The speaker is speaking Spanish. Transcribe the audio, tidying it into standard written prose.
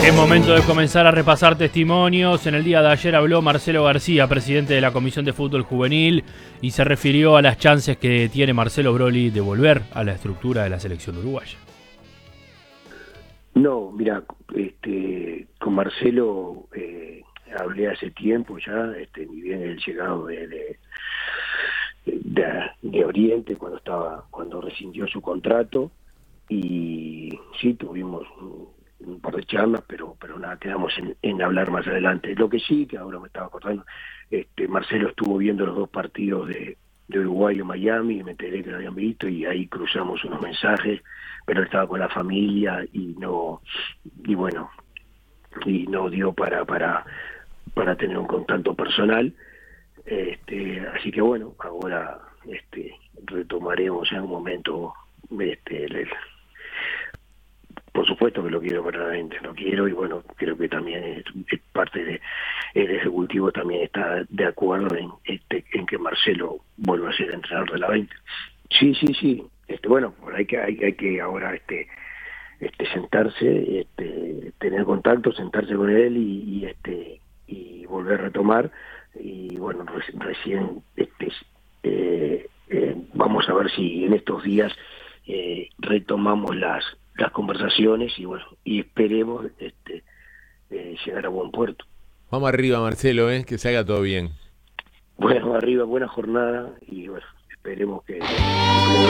Es momento de comenzar a repasar testimonios. En el día de ayer habló Marcelo García, presidente de la Comisión de Fútbol Juvenil, y se refirió a las chances que tiene Marcelo Broly de volver a la estructura de la selección uruguaya. No, mira, con Marcelo hablé hace tiempo ya, ni bien el llegado de Oriente cuando rescindió su contrato, y sí tuvimos un par de charlas, pero nada, quedamos en hablar más adelante. Lo que sí, que ahora me estaba acordando, Marcelo estuvo viendo los dos partidos de Uruguay en Miami, y me enteré que lo habían visto, y ahí cruzamos unos mensajes, pero él estaba con la familia y no dio para tener un contacto personal. Así que bueno, ahora retomaremos en un momento. Por supuesto que lo quiero verdaderamente, lo quiero, y bueno, creo que también es parte del ejecutivo también está de acuerdo en que Marcelo vuelva a ser entrenador de la 20. Sí. Bueno, hay que ahora sentarse, tener contacto, sentarse con él y volver a retomar. Y bueno, recién vamos a ver si en estos días retomamos las conversaciones, y bueno, y esperemos llegar a buen puerto. Vamos arriba, Marcelo, que se haga todo bien. Bueno, arriba, buena jornada, y bueno, esperemos que